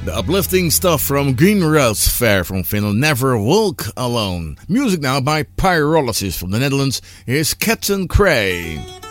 The uplifting stuff from Green Rose Fair from Finland, Never Walk Alone. Music now by Pyrolysis from the Netherlands. Here's Captain Cray.